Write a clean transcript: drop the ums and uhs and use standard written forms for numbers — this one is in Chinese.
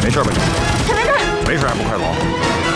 没事吧你？ 没事， 没事还不快走？